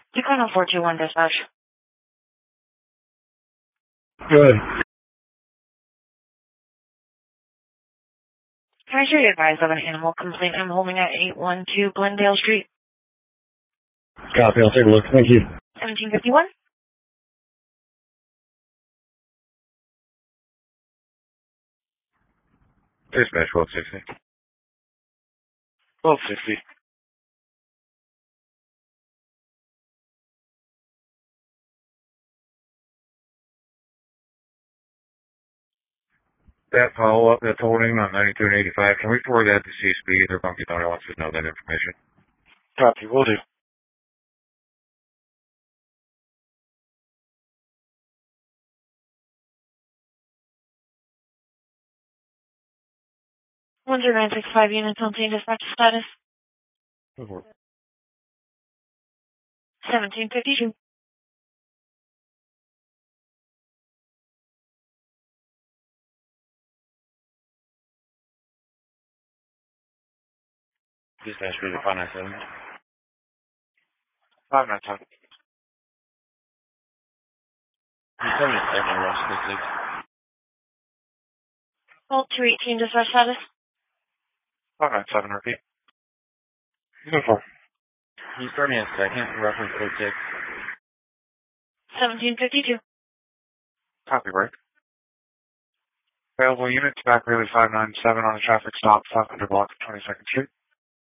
Tacoma 421 dispatch. Good. Can I show you advise of an animal complaint I'm holding at 812 Glendale Street? Copy, I'll take a look. Thank you. 1751? Dispatch 1260. 1260. That follow-up that's holding on 92 and 85, can we forward that to CSP? Their bunkie donor wants to know that information. Copy, will do. One 0965 units on scene dispatch status. Go for it. 1752. Dispatch for the 597. 597. You tell me a second, Rush, this. Vault 218 dispatch status. 597, repeat. Uniform. Can you start me a second? Reference code 6. 1752. Copy, break. Available units, back really 597 on a traffic stop, 500 block of 22nd Street.